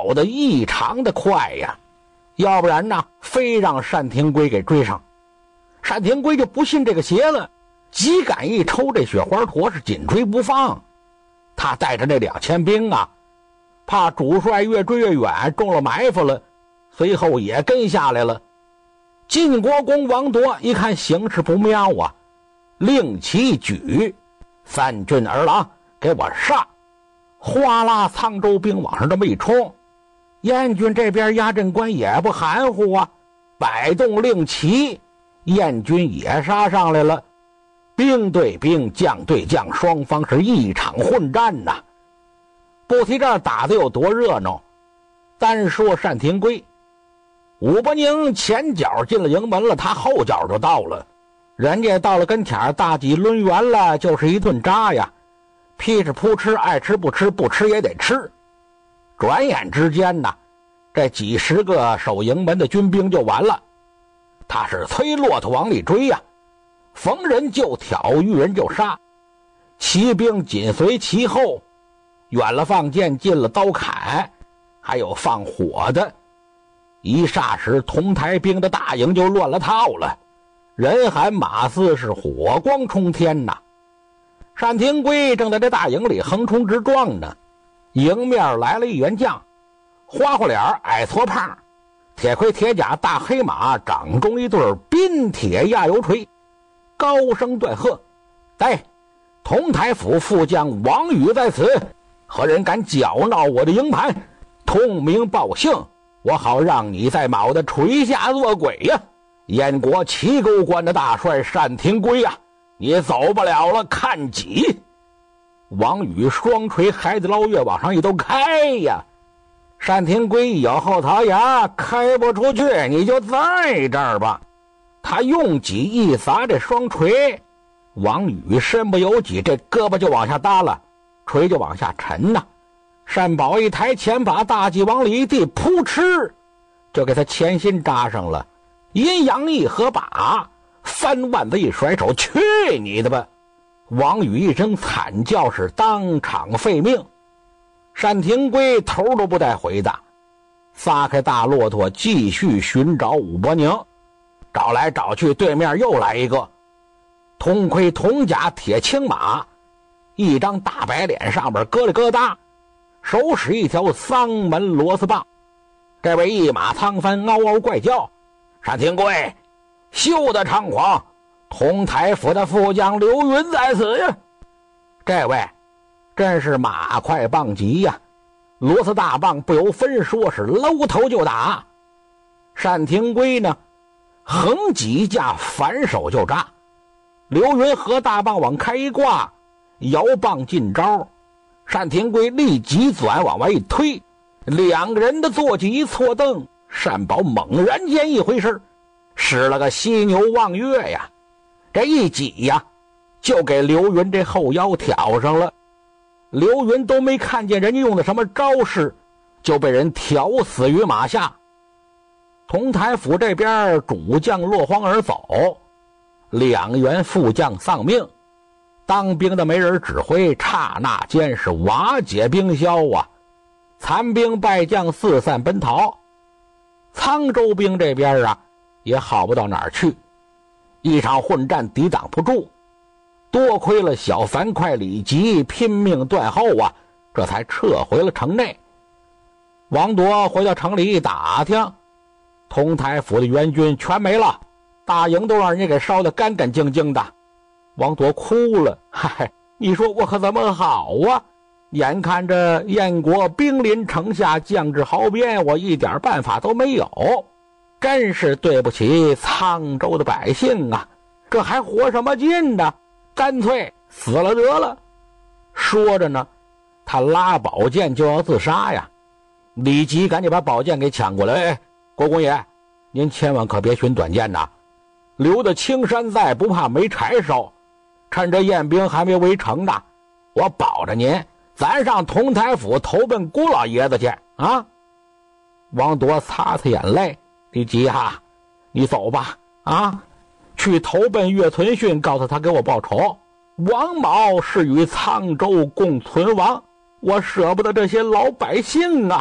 跑得异常的快呀，要不然呢非让单廷圭给追上。单廷圭就不信这个邪了，几杆一抽这雪花坨是紧追不放。他带着那2000兵啊，怕主帅越追越远中了埋伏了，随后也跟下来了。晋国公王铎一看形势不妙啊，令其举，3郡儿郎给我上！哗啦，沧州兵往上这么一冲，燕军这边压阵官也不含糊啊，摆动令旗，燕军也杀上来了。兵对兵，将对将，双方是一场混战呐。不提这儿打得有多热闹，单说单廷圭，武伯宁前脚进了营门了，他后脚就到了。人家到了跟前，大戟抡圆了，就是一顿扎呀，噼哧扑哧，爱吃不吃，不吃也得吃。转眼之间呢，这几十个守营门的军兵就完了。他是催骆驼往里追呀，逢人就挑，遇人就杀，骑兵紧随其后，远了放箭，近了刀砍，还有放火的。一霎时，同台兵的大营就乱了套了，人喊马嘶，是火光冲天呐。单廷圭正在这大营里横冲直撞呢，迎面来了一员将，花花脸，矮矬胖，铁盔铁甲，大黑马，掌中一对冰铁压油锤，高声断喝：待同台府副将王宇在此，何人敢搅闹我的营盘，通名报姓，我好让你在卯的垂下做鬼呀！燕国齐沟关的大帅单廷圭呀，你走不了了，看几！王宇双锤海底捞月往上一都开呀，单廷圭咬后槽牙，开不出去，你就在这儿吧。他用戟一砸这双锤，王宇身不由己，这胳膊就往下耷拉，锤就往下沉呐。单宝一抬前把大戟往里一递，扑哧就给他前心扎上了。阴阳一合把，翻腕子一甩手，去你的吧！王宇一声惨叫，是当场废命。单廷圭头都不带回的，撒开大骆驼继续寻找武伯宁。找来找去，对面又来一个，铜盔铜甲，铁青马，一张大白脸，上边咯里咯哒，手使一条丧门螺丝棒。这位一马苍帆，嗷嗷怪叫：单廷圭，休得猖狂！同台府的副将刘云在此呀！这位真是马快棒急呀，螺丝大棒不由分说，是搂头就打。单廷圭呢，横几架，反手就扎。刘云和大棒往开一挂，摇棒进招。单廷圭立即转往外一推，两个人的坐骑一错蹬，单宝猛然间一回身，使了个犀牛望月呀，这一挤呀，就给刘云这后腰挑上了。刘云都没看见人家用的什么招式，就被人挑死于马下。同台府这边主将落荒而走，2员副将丧命，当兵的没人指挥，刹那间是瓦解兵消啊，残兵败将四散奔逃。沧州兵这边啊也好不到哪儿去，一场混战抵挡不住，多亏了小樊哙李吉拼命断后啊，这才撤回了城内。王铎回到城里一打听，同台府的援军全没了，大营都让人家给烧得干干净净的。王铎哭了，嗨，你说我可怎么好啊？眼看着燕国兵临城下，将至壕边，我一点办法都没有，真是对不起沧州的百姓啊，这还活什么劲呢？干脆死了得了。说着呢，他拉宝剑就要自杀呀。李吉赶紧把宝剑给抢过来，国公爷，您千万可别寻短见呐，留的青山在，不怕没柴烧，趁着燕兵还没围城呢，我保着您，咱上同台府投奔姑老爷子去啊！王铎擦擦眼泪，李吉啊，你走吧啊，去投奔岳存训，告诉他给我报仇。王莽是与沧州共存亡，我舍不得这些老百姓啊。